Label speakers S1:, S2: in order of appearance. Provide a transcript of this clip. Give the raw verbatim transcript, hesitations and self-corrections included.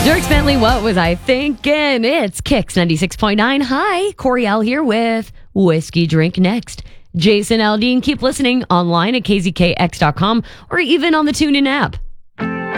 S1: Dirk Bentley, what was I thinking? It's Kicks ninety-six point nine. Hi, Coriel here with Whiskey Drink Next. Jason Aldean, keep listening online at k z k x dot com or even on the TuneIn app.